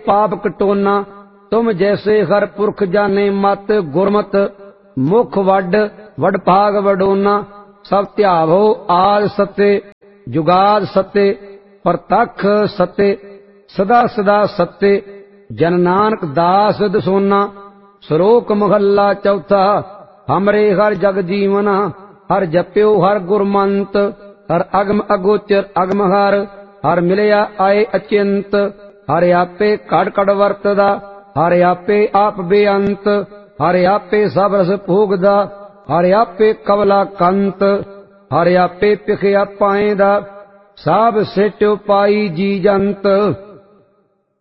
पाप कटोना। तुम जैसे हर पुरख जाने मत, गुरमत मुख वड वड भाग वडोना। सब ध्यावो आद सत्य, जुगाद सत्य, प्रतख सत्य, सदा सदा सत्य। जन नानक दास दसोना। श्लोक महला चौथा। हमरे हर जग जीवना, हर जप्यो हर गुरमंत। हर अगम अगोचर अगम हर मिलया आए अचिंत। हर आपे कड़ कड़ वरतदा, हर आपे आप बेअंत। हर आपे सब रस भोगदा, हर आपे कवला कंत। हर आपे पिखया पाएदा, सब सिट पाई जी जंत।